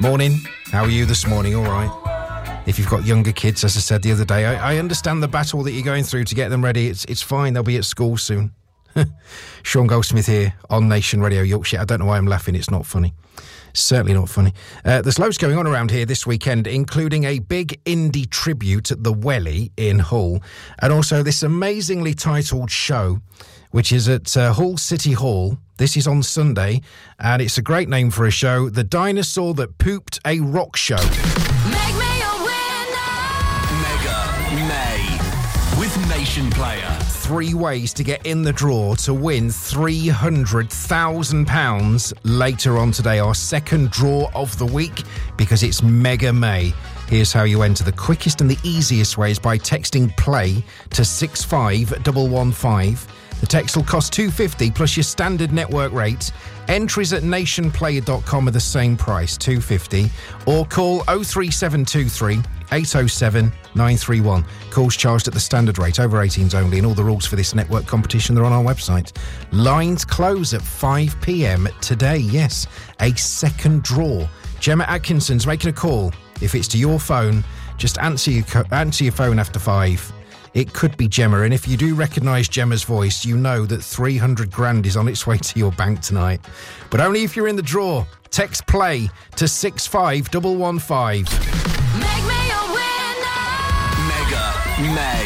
Morning. How are you this morning? All right. If you've got younger kids, as I said the other day, I understand the battle that you're going through to get them ready. It's fine. They'll be at school soon. Sean Goldsmith here on Nation Radio Yorkshire. I don't know why I'm laughing. It's not funny. Certainly not funny. There's loads going on around here this weekend, including a big indie tribute at the Welly in Hull, and also this amazingly titled show, which is at Hull City Hall. This is on Sunday, and it's a great name for a show, The Dinosaur That Pooped a Rock Show. Make me a winner! Mega May with Nation Player. 3 ways to get in the draw to win £300,000 later on today, our second draw of the week, because it's Mega May. Here's how you enter. The quickest and the easiest way is by texting PLAY to 65115. The text will cost $2.50 plus your standard network rate. Entries at nationplayer.com are the same price, $2.50, or call 03723 807 931. Calls charged at the standard rate, over 18s only, and all the rules for this network competition are on our website. Lines close at 5 p.m. today. Yes, a second draw. Gemma Atkinson's making a call. If it's to your phone, just answer your phone after 5. It could be Gemma, and if you do recognise Gemma's voice, you know that 300 grand is on its way to your bank tonight. But only if you're in the draw. Text PLAY to 65115. Make me a winner! Mega May.